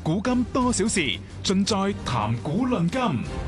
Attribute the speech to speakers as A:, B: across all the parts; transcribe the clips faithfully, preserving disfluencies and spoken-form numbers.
A: 古今多少事，盡在談古論今。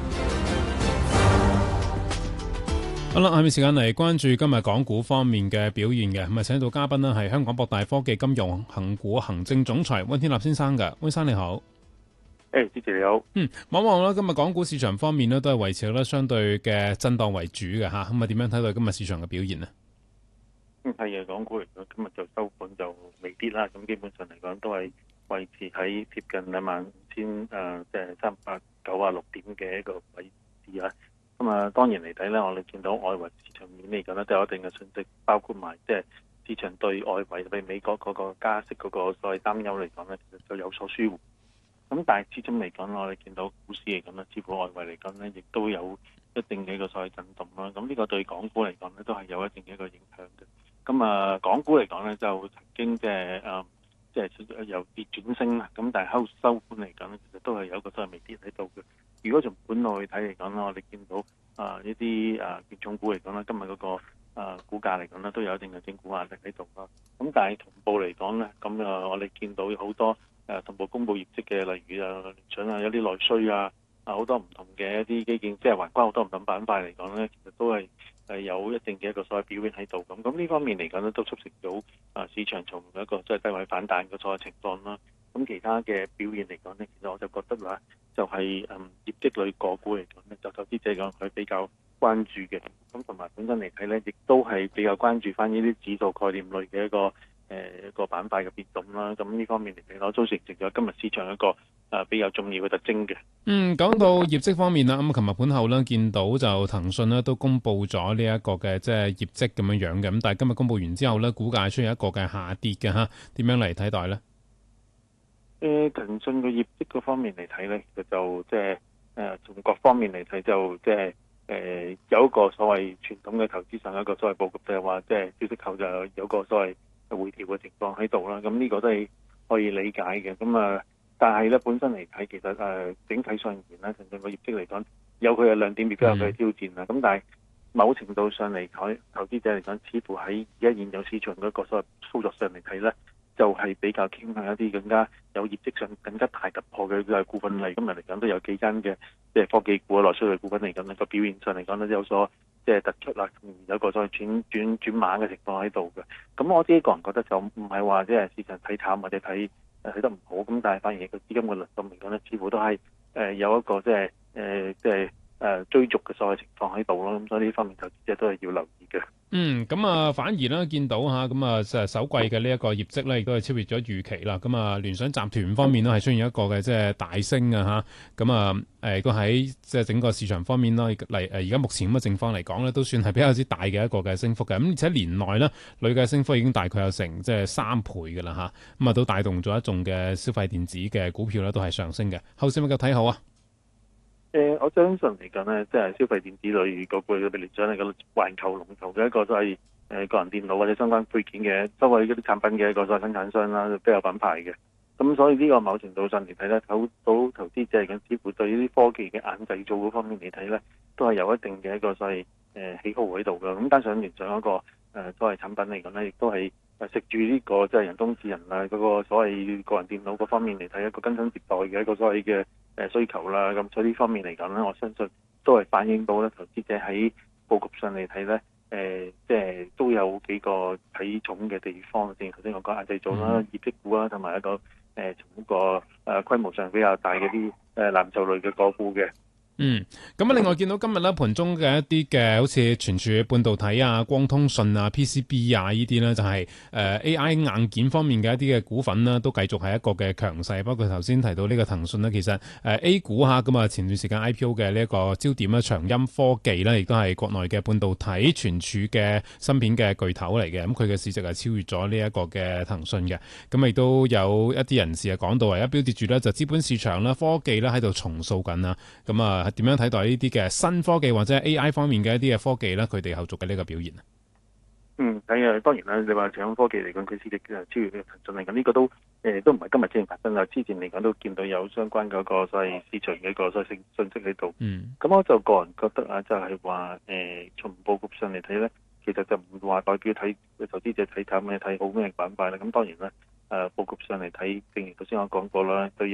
B: 好啦，下面時間嚟關注今日港股方面嘅表現嘅，咁啊，請到嘉賓呢係香港博大科技金融恒股行政總裁溫天納先生嘅。溫生你好。
C: 誒，主持你好。
B: 嗯，望望啦，今日港股市場方面呢都係維持咧相對嘅震盪為主嘅吓，咁啊，點樣睇到今日市場嘅表現呢？
C: 嗯，係啊，港股嚟講，今日就收盤就微跌啦，咁基本上嚟講都係維持喺接近兩萬五千誒，即係三百九啊六點嘅一個位置啊。咁啊，當然嚟睇咧，我哋見到外圍市場面嚟講咧，都有一定嘅訊息，包括埋即係市場對外圍對美國嗰個加息嗰個所謂擔憂嚟講咧，其實就有所舒緩。咁但係始終嚟講，我哋見到股市嚟講咧，似乎外圍嚟講咧，亦都有一定嘅一個所謂震動啦。咁呢個對港股嚟講咧，都係有一定嘅一個影響嘅。咁啊，港股嚟講咧，就曾經即係誒，即係由跌轉升啦。咁但係收收盤嚟講咧，其實都係有一個所謂微跌喺度嘅。如果從本內去睇嚟講咧，我哋見到啊呢啲誒權重股嚟講咧，今日嗰個誒股價嚟講咧，都有一定嘅整固壓力喺度啦。咁但係同步嚟講咧，咁啊我哋見到好多誒同步公布業績嘅，例如啊聯想啊，有啲內需啊，啊好多唔同嘅一啲基建，即係橫跨好多唔同板塊嚟講咧，其實都係係有一定嘅一個所謂表現喺度。咁咁呢方面嚟講咧，都促成到啊市場從一個即係低位反彈嘅所謂情況啦。咁其他嘅表現嚟講咧，其實我就覺得啦，就係、是、嗯業績類個股嚟講咧，就投資者講佢比較關注嘅。咁同埋本身嚟睇咧，亦都係比較關注翻呢啲指數概念類嘅一個誒、呃、一個板塊嘅變動啦。咁呢方面嚟睇，我都成成咗今日市場一個誒、呃、比較重要嘅特徵嘅。
B: 嗯，講到業績方面啦，咁琴日盤後咧見到就騰訊咧都公布咗呢一個嘅即係業績咁樣樣嘅，咁但係今日公布完之後咧，股價出現一個嘅下跌嘅吓，點樣嚟睇待咧？
C: 誒騰訊嘅業績嗰方面嚟睇咧，其實就即係誒從各方面嚟睇就即係誒有一個所謂傳統嘅投資上一個所謂佈局，就係話即係消息後就有個所謂回調嘅情況喺度啦。咁呢個都係可以理解嘅。咁啊，但係咧本身嚟睇，其實誒、呃、整體上而言咧，騰訊個業績嚟講有佢嘅亮點，亦都有佢嘅挑戰啦。咁、嗯、但係某程度上嚟睇，投資者嚟講，似乎喺而家現有市場嗰個所謂操作上嚟睇咧，就係、是、比較傾向一啲更加有業績上更加大突破嘅股份類。今日嚟講都有幾間嘅即係科技股啊、內需類股份嚟講咧，個表現上嚟講咧有所即係突出啦，有個再轉轉轉碼嘅情況喺度嘅。咁我自己個人覺得就唔係話即係市場睇淡或者睇誒睇得唔好，咁但係反而個資金嘅流動嚟講咧，似乎都係誒有一個即係誒即係誒追逐嘅所謂情況喺度咯。咁所以呢方面投資者都係要留意嘅。
B: 嗯，咁啊，反而咧見到吓，咁啊，首季嘅呢一個業績咧，亦都係超越咗預期啦。咁啊，聯想集團方面咧係出現一個嘅即係大升啊吓，咁啊，誒，個喺即係整個市場方面啦，嚟誒，而家目前咁嘅情況嚟講咧，都算係比較之大嘅一個嘅升幅嘅。咁而且年內咧，累計升幅已經大概有成即係三倍噶啦吓，咁啊，都帶動咗一眾嘅消費電子嘅股票咧，都係上升嘅。後市咪夠睇好啊？
C: 誒、呃，我相信嚟講咧，即係消費電子類嗰個嘅聯想嚟講，環球龍頭嘅一個都係誒個人電腦或者相關配件嘅，周圍嗰啲產品嘅一個所謂生產商啦，都有品牌嘅。咁所以呢個某程度上嚟睇咧，睇到投資者嚟講，似乎對呢啲科技嘅硬製造嗰方面嚟睇咧，都係有一定嘅一個所謂誒喜好喺度嘅。咁加上聯想嗰個誒所謂產品嚟講咧，亦都係誒食住呢個即係人工智能啊嗰個所謂個人電腦嗰方面嚟睇一個更新迭代嘅一個所謂嘅誒需求啦。咁所以呢方面嚟講咧，我相信都係反映到咧投資者喺佈局上嚟睇咧，誒即係都有幾個睇重嘅地方。正如頭先我講硬製造啦、業績股啦，同埋一個誒從個誒規模上比較大嘅啲誒藍籌類嘅個股嘅。
B: 嗯，咁啊，另外見到今日咧盤中嘅一啲嘅，好似存儲半導體啊、光通訊啊、P C B 啊呢啲咧，就係、是、誒、呃、A I 硬件方面嘅一啲嘅股份呢，都繼續係一個嘅強勢。包括頭先提到呢個騰訊呢，其實誒、呃、A 股吓咁啊，前段時間 I P O 嘅呢一個焦點咧，長鑫科技咧，亦都係國內嘅半導體存儲嘅芯片嘅巨頭嚟嘅。咁佢嘅市值係超越咗呢一個嘅騰訊嘅。咁亦都有一啲人士啊講到話，一標跌住咧就資本市場啦、科技咧喺度重塑緊啦。咁啊。點樣睇待呢啲嘅新科技或者 A I 方面嘅一啲嘅科技咧？佢哋後續嘅呢個表現啊？
C: 嗯，係啊，當然啦。你話長科技嚟講，佢市值超越嘅騰訊嚟講，呢、這個都誒、呃、都唔係今日先發生啦。之前嚟講都見到有相關嗰個所謂市場嘅一個所謂信信息喺度。嗯，咁我就個人覺得啊，就係話誒從佈局上嚟睇咧，其實就唔話代表睇投資者睇淡咩睇好咩板塊啦。咁當然啦，誒、呃、佈局上嚟睇，正如頭先我講過啦，對